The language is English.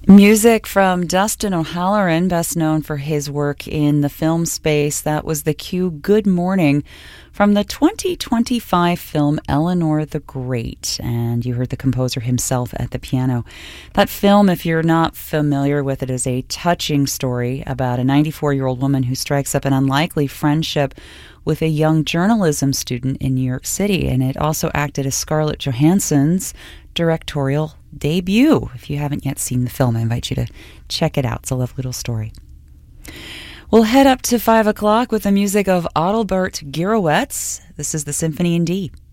Music from Dustin O'Halloran, best known for his work in the film space. That was the cue Good Morning from the 2025 film Eleanor the Great. And you heard the composer himself at the piano. That film, if you're not familiar with it, is a touching story about a 94-year-old woman who strikes up an unlikely friendship with a young journalism student in New York City. And it also acted as Scarlett Johansson's directorial debut. If you haven't yet seen the film, I invite you to check it out. It's a lovely little story. We'll head up to 5 o'clock with the music of Adalbert Gyrowetz. This is the Symphony in D.